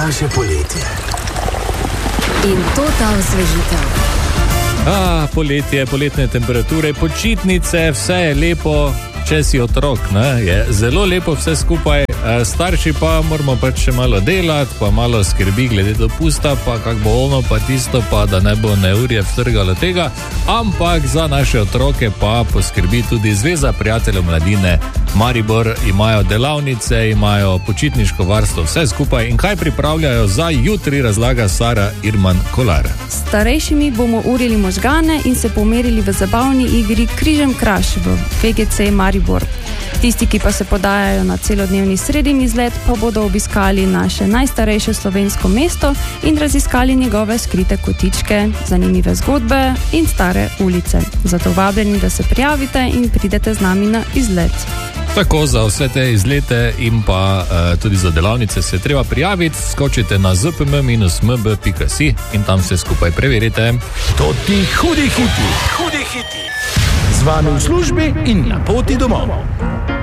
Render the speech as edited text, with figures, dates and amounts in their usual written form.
naše poletje. In to ta osvežitev. Poletje, poletne temperature, počitnice, vse je lepo, če si otrok, ne? Je zelo lepo vse skupaj, starši pa moramo pač še malo delati, pa malo skrbi glede dopusta, pa kak bo ono, pa tisto, pa da ne bo neurje vtrgalo tega, ampak za naše otroke pa poskrbi tudi Zveza prijateljev mladine Maribor, imajo delavnice, imajo počitniško varstvo, vse skupaj. In kaj pripravljajo za jutri, razlaga Sara Irman Kolar. Starejšimi bomo urili možgane in se pomerili v zabavni igri Križem kraš v VGC Maribor. Tisti, ki pa se podajajo na celodnevni sredin izlet, pa bodo obiskali naše najstarejše slovensko mesto in raziskali njegove skrite kotičke, zanimive zgodbe in stare ulice. Zato vabljeni, da se prijavite in pridete z nami na izlet. Tako, za vse te izlete in pa tudi za delavnice se treba prijaviti, skočite na zpm-mb.si in tam se skupaj preverite. To ti hudi hiti. Z vami v službi in na poti domov.